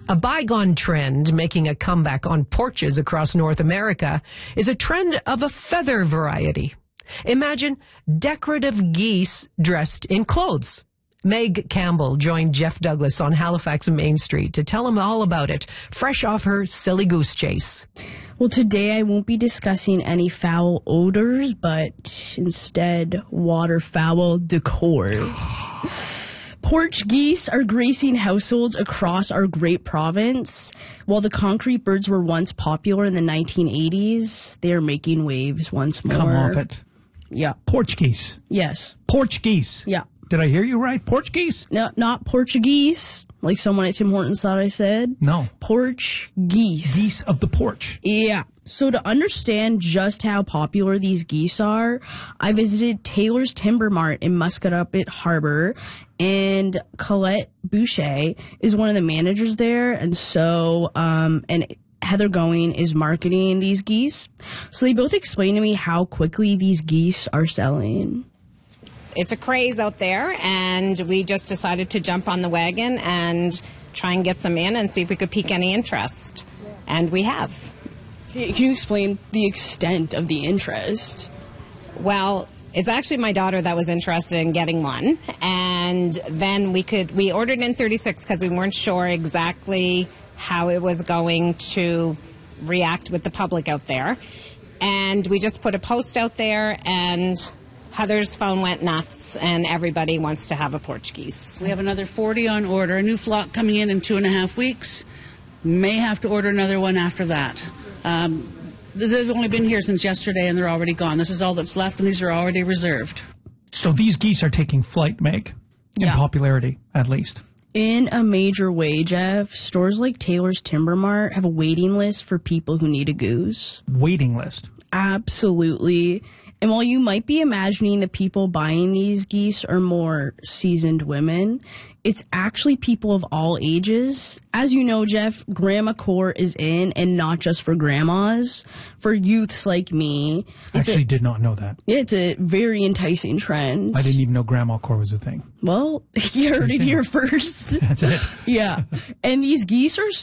A bygone trend making a comeback on porches across North America is a trend of a feather variety. Imagine decorative geese dressed in clothes. Meg Campbell joined Jeff Douglas on Halifax Main Street to tell him all about it, fresh off her silly goose chase. Well, today I won't be discussing any foul odors, but instead waterfowl decor. Porch geese are gracing households across our great province. While the concrete birds were once popular in the 1980s, they are making waves once more. Come off it. Yeah. Porch geese. Yes. Porch geese. Yeah. Did I hear you right? Porch geese? No, not Portuguese, like someone at Tim Hortons thought I said. No. Porch geese. Geese of the porch. Yeah. So to understand just how popular these geese are, I visited Taylor's Timber Mart in Muscatupit Harbor, and Colette Boucher is one of the managers there, and Heather Going is marketing these geese. So they both explained to me how quickly these geese are selling. It's a craze out there, and we just decided to jump on the wagon and try and get some in and see if we could pique any interest. And we have. Can you explain the extent of the interest? Well, it's actually my daughter that was interested in getting one. And then we ordered in 36 because we weren't sure exactly how it was going to react with the public out there. And we just put a post out there, and Heather's phone went nuts, and everybody wants to have a porch geese. We have another 40 on order. A new flock coming in 2.5 weeks. May have to order another one after that. They've only been here since yesterday, and they're already gone. This is all that's left, and these are already reserved. So these geese are taking flight, Meg, in popularity, at least. In a major way, Jeff, stores like Taylor's Timber Mart have a waiting list for people who need a goose. Waiting list. Absolutely. And while you might be imagining the people buying these geese are more seasoned women, it's actually people of all ages. As you know, Jeff, grandma core is in, and not just for grandmas, for youths like me. I actually did not know that. It's a very enticing trend. I didn't even know grandma core was a thing. Well, you heard it here first. That's it. Yeah. And these geese are